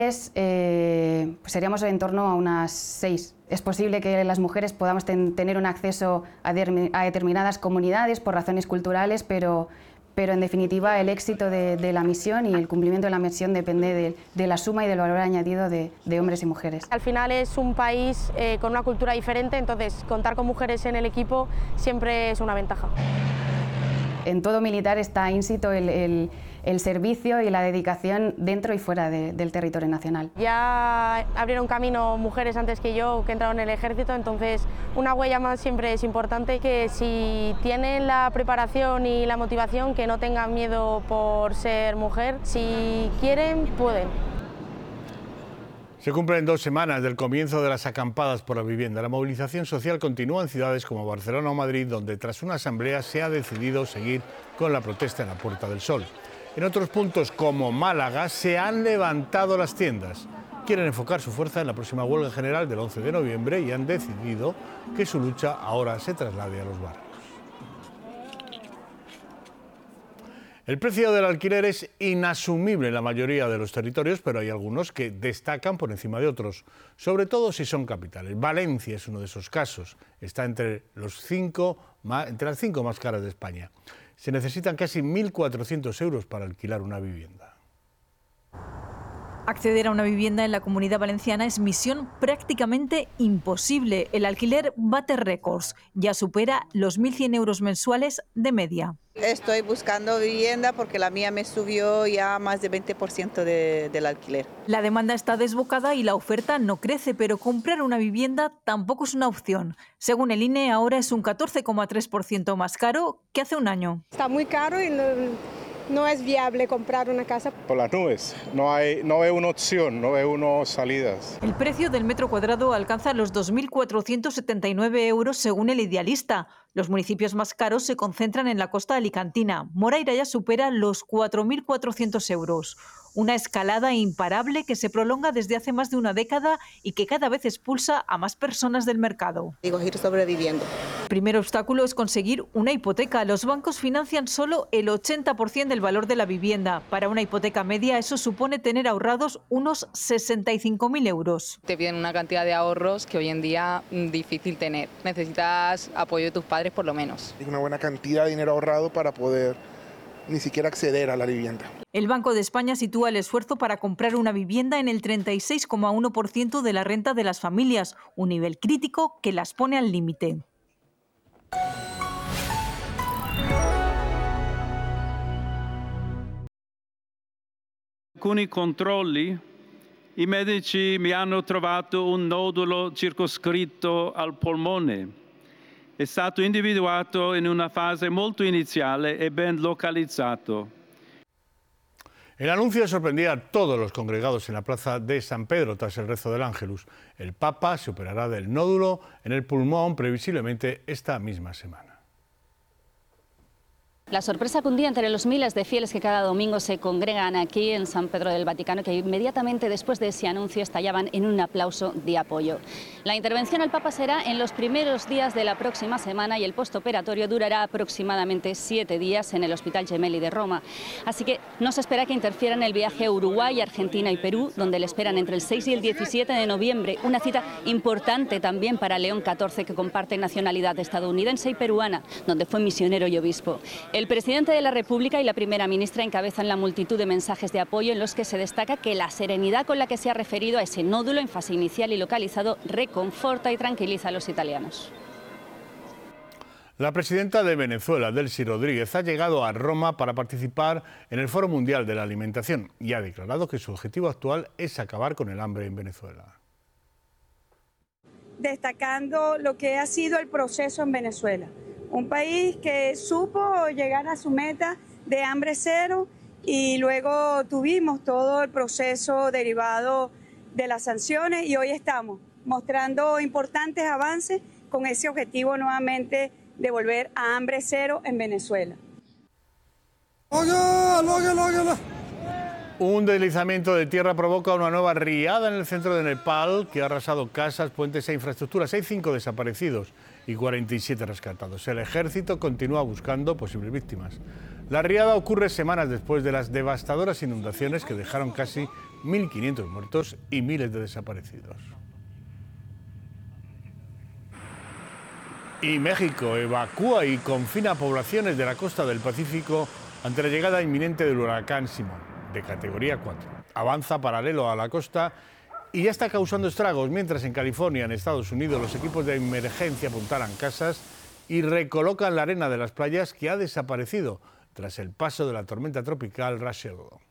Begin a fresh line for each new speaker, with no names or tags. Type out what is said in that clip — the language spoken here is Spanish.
Pues seríamos en torno a unas 6. Es posible que las mujeres podamos tener un acceso a determinadas comunidades por razones culturales, pero en definitiva el éxito de la misión y el cumplimiento de la misión depende de la suma y del valor añadido de hombres y mujeres.
Al final es un país con una cultura diferente, entonces contar con mujeres en el equipo siempre es una ventaja.
En todo militar está ínsito el servicio y la dedicación dentro y fuera del territorio nacional.
Ya abrieron camino mujeres antes que yo que entraron en el ejército, entonces una huella más siempre es importante, que si tienen la preparación y la motivación, que no tengan miedo por ser mujer, si quieren, pueden.
Se cumplen 2 semanas del comienzo de las acampadas por la vivienda. La movilización social continúa en ciudades como Barcelona o Madrid, donde tras una asamblea se ha decidido seguir con la protesta en la Puerta del Sol. En otros puntos, como Málaga, se han levantado las tiendas. Quieren enfocar su fuerza en la próxima huelga general del 11 de noviembre y han decidido que su lucha ahora se traslade a los barrios. El precio del alquiler es inasumible en la mayoría de los territorios, pero hay algunos que destacan por encima de otros, sobre todo si son capitales. Valencia es uno de esos casos, está entre las 5 más caras de España. Se necesitan casi 1.400 euros para alquilar una vivienda.
Acceder a una vivienda en la Comunidad Valenciana es misión prácticamente imposible. El alquiler bate récords, ya supera los 1.100 euros mensuales de media.
Estoy buscando vivienda porque la mía me subió ya más de 20% del alquiler.
La demanda está desbocada y la oferta no crece, pero comprar una vivienda tampoco es una opción. Según el INE, ahora es un 14,3% más caro que hace un año.
Está muy caro y no es viable comprar una casa.
Por las nubes, no veo una opción, no veo unas salidas.
El precio del metro cuadrado alcanza los 2.479 euros según el Idealista. Los municipios más caros se concentran en la costa alicantina. Moraira ya supera los 4.400 euros. Una escalada imparable que se prolonga desde hace más de una década y que cada vez expulsa a más personas del mercado.
Digo, ir sobreviviendo.
El primer obstáculo es conseguir una hipoteca. Los bancos financian solo el 80% del valor de la vivienda. Para una hipoteca media eso supone tener ahorrados unos 65.000 euros.
Te piden una cantidad de ahorros que hoy en día es difícil tener. Necesitas apoyo de tus padres por lo menos.
Una buena cantidad de dinero ahorrado para poder ni siquiera acceder a la vivienda.
El Banco de España sitúa el esfuerzo para comprar una vivienda en el 36,1% de la renta de las familias, un nivel crítico que las pone al límite.
Alcuni controlli, i medici mi hanno trovato un nodulo circoscritto al polmone. È stato individuato in una fase molto iniziale e ben localizzato.
El anuncio sorprendía a todos los congregados en la plaza de San Pedro tras el rezo del Ángelus. El Papa se operará del nódulo en el pulmón previsiblemente esta misma semana.
La sorpresa cundía entre los miles de fieles que cada domingo se congregan aquí en San Pedro del Vaticano, que inmediatamente después de ese anuncio estallaban en un aplauso de apoyo. La intervención al Papa será en los primeros días de la próxima semana y el postoperatorio durará aproximadamente 7 días en el Hospital Gemelli de Roma. Así que no se espera que interfiera en el viaje a Uruguay, Argentina y Perú, donde le esperan entre el 6 y el 17 de noviembre. Una cita importante también para León XIV, que comparte nacionalidad estadounidense y peruana, donde fue misionero y obispo. El presidente de la República y la primera ministra encabezan la multitud de mensajes de apoyo en los que se destaca que la serenidad con la que se ha referido a ese nódulo en fase inicial y localizado reconforta y tranquiliza a los italianos.
La presidenta de Venezuela, Delcy Rodríguez, ha llegado a Roma para participar en el Foro Mundial de la Alimentación y ha declarado que su objetivo actual es acabar con el hambre en Venezuela.
Destacando lo que ha sido el proceso en Venezuela. Un país que supo llegar a su meta de hambre cero y luego tuvimos todo el proceso derivado de las sanciones y hoy estamos mostrando importantes avances con ese objetivo nuevamente de volver a hambre cero en Venezuela.
Un deslizamiento de tierra provoca una nueva riada en el centro de Nepal que ha arrasado casas, puentes e infraestructuras. Hay 5 desaparecidos y 47 rescatados. El ejército continúa buscando posibles víctimas. La riada ocurre semanas después de las devastadoras inundaciones que dejaron casi 1.500 muertos y miles de desaparecidos. Y México evacúa y confina poblaciones de la costa del Pacífico ante la llegada inminente del huracán Simón, de categoría 4. Avanza paralelo a la costa y ya está causando estragos, mientras en California, en Estados Unidos, los equipos de emergencia apuntalan casas y recolocan la arena de las playas que ha desaparecido tras el paso de la tormenta tropical Rachel.